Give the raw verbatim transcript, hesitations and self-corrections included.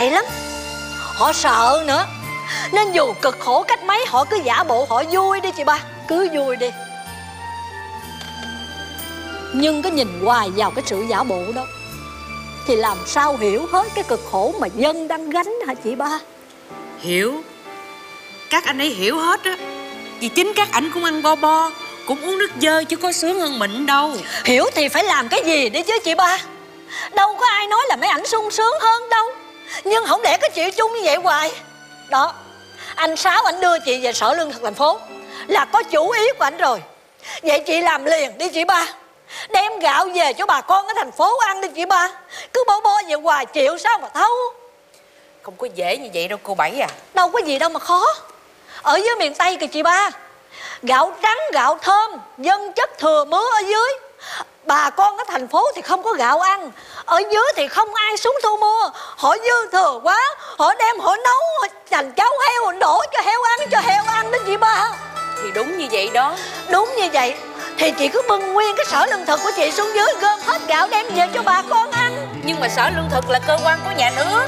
ngại lắm, họ sợ nữa. Nên dù cực khổ cách mấy họ cứ giả bộ họ vui đi chị ba. Cứ vui đi. Nhưng cứ nhìn hoài vào cái sự giả bộ đó thì làm sao hiểu hết cái cực khổ mà dân đang gánh hả chị ba? Hiểu. Các anh ấy hiểu hết á. Vì chính các ảnh cũng ăn bo bo, cũng uống nước dơ chứ có sướng hơn mình đâu. Hiểu thì phải làm cái gì đi chứ chị ba. Đâu có ai nói là mấy ảnh sung sướng hơn đâu. Nhưng không để cái chịu chung như vậy hoài. Đó, anh Sáu ảnh đưa chị về Sở Lương thực thành phố là có chủ ý của ảnh rồi. Vậy chị làm liền đi chị ba. Đem gạo về cho bà con ở thành phố ăn đi chị ba. Cứ bo bo vậy hoài chịu sao mà thấu. Không có dễ như vậy đâu cô Bảy à. Đâu có gì đâu mà khó. Ở dưới miền Tây kìa chị ba, gạo trắng gạo thơm, dân chất thừa mứa ở dưới. Bà con ở thành phố thì không có gạo ăn, ở dưới thì không ai xuống thu mua. Họ dư thừa quá, họ đem họ nấu họ thành cháo heo, họ đổ cho heo ăn, cho heo ăn đó chị ba. Thì đúng như vậy đó. Đúng như vậy thì chị cứ bưng nguyên cái sở lương thực của chị xuống dưới, gom hết gạo đem về cho bà con ăn. Nhưng mà Sở Lương thực là cơ quan của nhà nước.